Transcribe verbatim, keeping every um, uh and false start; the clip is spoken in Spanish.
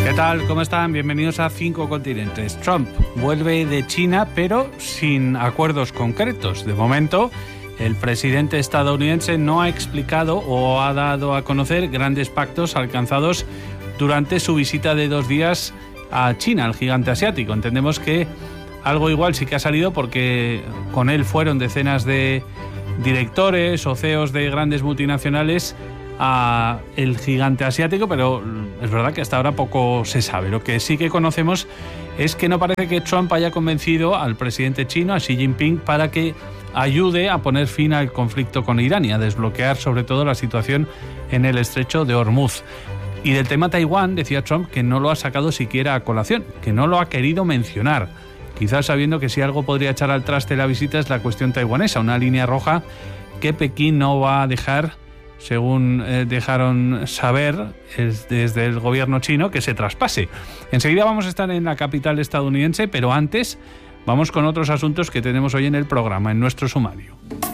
¿Qué tal? ¿Cómo están? Bienvenidos a Cinco Continentes. Trump vuelve de China, pero sin acuerdos concretos. De momento, el presidente estadounidense no ha explicado o ha dado a conocer grandes pactos alcanzados durante su visita de dos días a China, al gigante asiático. Entendemos que algo igual sí que ha salido porque con él fueron decenas de directores o C E Os de grandes multinacionales a el gigante asiático, pero es verdad que hasta ahora poco se sabe. Lo que sí que conocemos es que no parece que Trump haya convencido al presidente chino, a Xi Jinping, para que ayude a poner fin al conflicto con Irán y a desbloquear sobre todo la situación en el estrecho de Hormuz. Y del tema Taiwán decía Trump que no lo ha sacado siquiera a colación, que no lo ha querido mencionar, quizás sabiendo que si algo podría echar al traste la visita es la cuestión taiwanesa, una línea roja que Pekín no va a dejar, según eh, dejaron saber es desde el gobierno chino, que se traspase. Enseguida vamos a estar en la capital estadounidense, pero antes vamos con otros asuntos que tenemos hoy en el programa, en nuestro sumario.